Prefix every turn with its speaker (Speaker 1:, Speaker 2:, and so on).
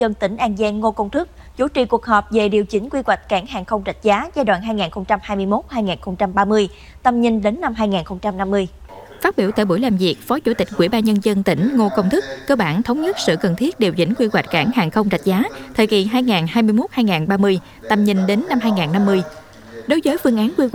Speaker 1: dân tỉnh An Giang Ngô Công Thức chủ trì cuộc họp về điều chỉnh quy hoạch cảng hàng không Rạch Giá giai đoạn 2021-2030, tầm nhìn đến năm 2050.
Speaker 2: Phát biểu tại buổi làm việc, Phó Chủ tịch Ủy ban Nhân dân tỉnh Ngô Công Thức cơ bản thống nhất sự cần thiết điều chỉnh quy hoạch cảng hàng không Rạch Giá thời kỳ 2021-2030, tầm nhìn đến năm 2050. Đối với phương án quy hoạch